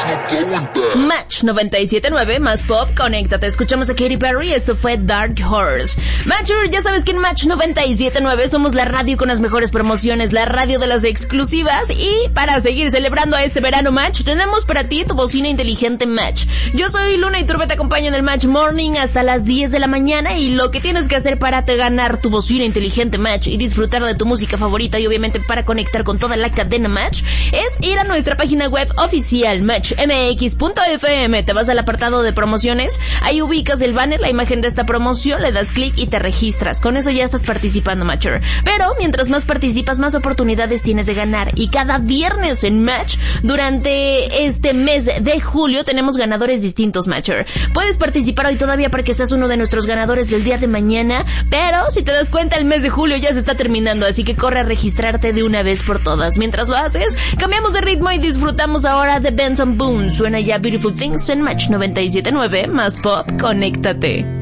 Match 97.9 más pop, conéctate. Escuchamos a Katy Perry, esto fue Dark Horse. Matcher, ya sabes que en Match 97.9 somos la radio con las mejores promociones, la radio de las exclusivas. Y para seguir celebrando a este verano Match, tenemos para ti tu bocina inteligente Match. Yo soy Luna y Turbe, te acompaño en el Match Morning hasta las 10 de la mañana. Y lo que tienes que hacer para te ganar tu bocina inteligente Match y disfrutar de tu música favorita y obviamente para conectar con toda la cadena Match es ir a nuestra página web oficial matchmx.fm. Te vas al apartado de promociones, ahí ubicas el banner, la imagen de esta promoción, le das clic y te registras. Con eso ya estás participando, Matcher. Pero mientras más participas, más oportunidades tienes de ganar. Y cada viernes en Match, durante este mes de julio, tenemos ganadores distintos, Matcher. Puedes participar hoy todavía para que seas uno de nuestros ganadores del día de mañana, pero si te das cuenta, el mes de julio ya se está terminando, así que corre a registrarte de una vez por todas. Mientras lo haces, cambiamos de ritmo y disfrutamos ahora de Benson Boone. Suena ya Beautiful Things en Match 97.9 más pop, conéctate.